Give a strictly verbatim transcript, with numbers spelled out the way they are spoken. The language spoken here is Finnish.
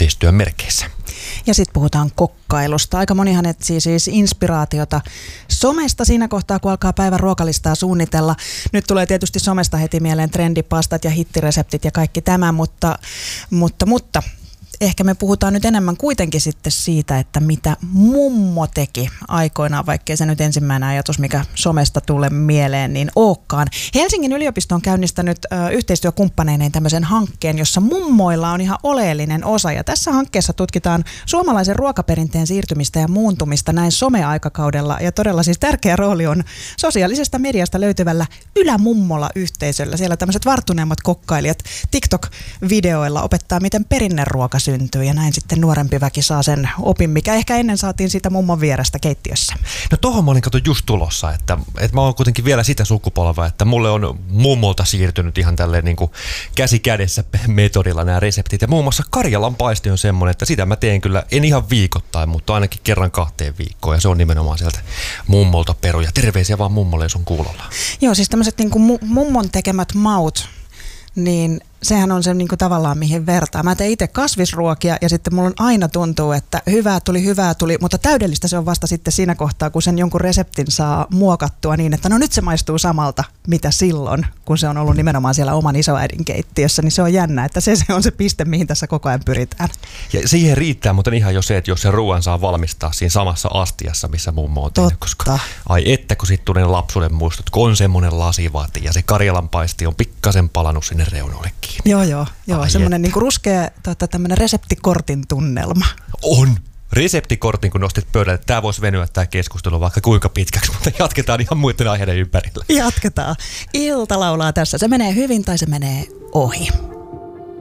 yhteistyön merkeissä. Ja sitten puhutaan kokkailusta. Aika monihan etsii siis inspiraatiota somesta siinä kohtaa, kun alkaa päivän ruokalistaa suunnitella. Nyt tulee tietysti somesta heti mieleen trendipastat ja hittireseptit ja kaikki tämä, mutta, mutta, mutta ehkä me puhutaan nyt enemmän kuitenkin sitten siitä, että mitä mummo teki aikoinaan, vaikkei se nyt ensimmäinen ajatus, mikä somesta tulee mieleen, niin olekaan. Helsingin yliopisto on käynnistänyt ö, yhteistyökumppaneineen tämmöisen hankkeen, jossa mummoilla on ihan oleellinen osa. Ja tässä hankkeessa tutkitaan suomalaisen ruokaperinteen siirtymistä ja muuntumista näin someaikakaudella. Ja todella siis tärkeä rooli on sosiaalisesta mediasta löytyvällä ylämummola-yhteisöllä. Siellä tämmöiset varttuneemmat kokkailijat TikTok-videoilla opettaa, miten perinneruoka syntyy ja näin sitten nuorempi väki saa sen opin, mikä ehkä ennen saatiin siitä mummon vierestä keittiössä. No tohon mä olin kato just tulossa, että, että mä oon kuitenkin vielä sitä sukupolvaa, että mulle on mummolta siirtynyt ihan tälleen niin kuin käsi kädessä metodilla nämä reseptit. Ja muun muassa Karjalan paisti on semmoinen, että sitä mä teen kyllä, en ihan viikoittain, mutta ainakin kerran kahteen viikkoon. Ja se on nimenomaan sieltä mummolta peruja. Terveisiä vaan mummolle, jos on kuulolla. Joo, siis tämmöiset niin kuin mummon tekemät maut, niin sehän on se niin kuin tavallaan mihin vertaa. Mä teen itse kasvisruokia ja sitten mulla aina tuntuu, että hyvää tuli, hyvää tuli, mutta täydellistä se on vasta sitten siinä kohtaa, kun sen jonkun reseptin saa muokattua niin, että no nyt se maistuu samalta, mitä silloin, kun se on ollut nimenomaan siellä oman isoäidin keittiössä, niin se on jännä, että se, se on se piste, mihin tässä koko ajan pyritään. Ja siihen riittää, mutta ihan jo se, että jos se ruoan saa valmistaa siinä samassa astiassa, missä mummo on tehnyt, koska ai että, kun sitten tulee lapsuuden muistot, kun on semmoinen lasivati ja se Karjalan paisti on pikkasen palannut sinne reunoillekin. Joo, joo, joo. Semmoinen niinku ruskea tota, tämmöinen reseptikortin tunnelma. On. Reseptikortin, kun nostit pöydälle. Tämä voisi venyä tämä keskustelu vaikka kuinka pitkäksi, mutta jatketaan ihan muiden aiheiden ympärillä. Jatketaan. Ilta laulaa tässä. Se menee hyvin tai se menee ohi.